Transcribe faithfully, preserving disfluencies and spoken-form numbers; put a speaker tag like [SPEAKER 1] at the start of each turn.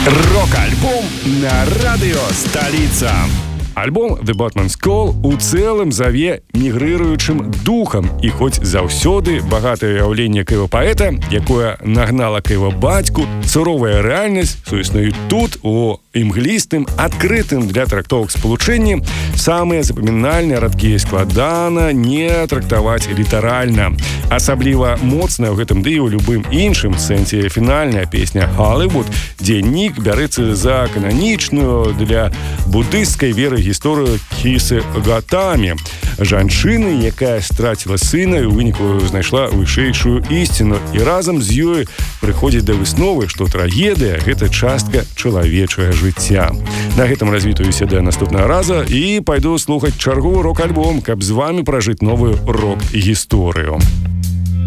[SPEAKER 1] Рок-альбом на радио «Столица». Альбом «The Boatman's Call» у цэлым заве мігрыруючым духам, і хоць заўсёды багатае ўяўленне каева паэта, якое нагнала каева бацьку, суровая рэальнасць суіснуюць тут у імглістым, адкрытым для трактовак спалучэнні, самыя запамінальныя радкі складана не трактаваць літаральна. Асабліва моцная ў гэтым ды і ў любым іншым сэнсе фінальная песня «Hollywood», дзе Нік бярэцца за кананічную для будысцкай веры гісторыю Кісы Гатамі, жанчыны, якая страціла сына і ў выніку знайшла вышэйшую ісціну, і разам з ёй прыходзіць да высновы, што трагедыя – гэта частка чалавечага жыцця. На гэтым развітаюся да наступнага раза і пайду слухаць чарговы рок-альбом, каб з вамі пражыць новую рок-гісторыю.